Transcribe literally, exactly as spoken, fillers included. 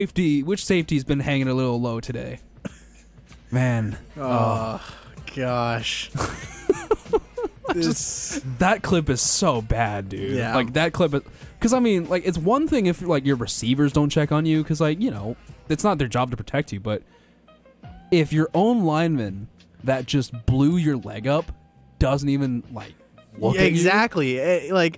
safety, which safety's been hanging a little low today? Man. Oh, gosh. Just, that clip is so bad, dude. Yeah. Like, that clip is... Because, I mean, like, it's one thing if, like, your receivers don't check on you, because, like, you know, it's not their job to protect you, but if your own lineman that just blew your leg up doesn't even, like, look Yeah, at exactly. Eh, Like,